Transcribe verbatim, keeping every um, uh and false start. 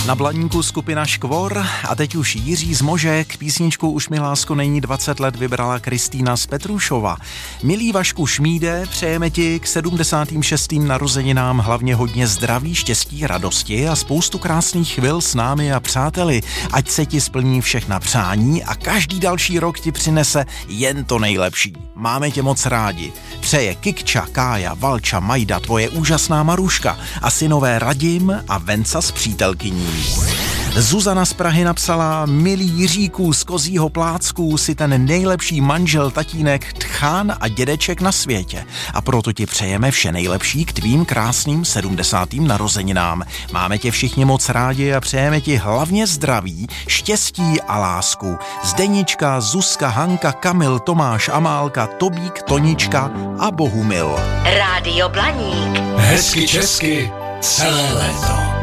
Na Blaníku skupina Škvor a teď už Jiří z Možek. Písničku Už mi lásko není dvacet let vybrala Kristýna z Petrušova. Milý Vašku Šmíde, přejeme ti k sedmdesátým šestým narozeninám hlavně hodně zdraví, štěstí, radosti a spoustu krásných chvil s námi a přáteli. Ať se ti splní všechna přání a každý další rok ti přinese jen to nejlepší. Máme tě moc rádi. Přeje Kikča, Kája, Valča, Majda, tvoje úžasná Maruška a synové Radim a Venca s přítelkyní. Zuzana z Prahy napsala: milý Jiříku z Kozího Plácku, si ten nejlepší manžel, tatínek, tchán a dědeček na světě. A proto ti přejeme vše nejlepší k tvým krásným sedmdesátým narozeninám. Máme tě všichni moc rádi a přejeme ti hlavně zdraví, štěstí a lásku. Zdenička, Zuzka, Hanka, Kamil, Tomáš, Amálka, Tobík, Tonička a Bohumil. Rádio Blaník. Hezky česky celé léto.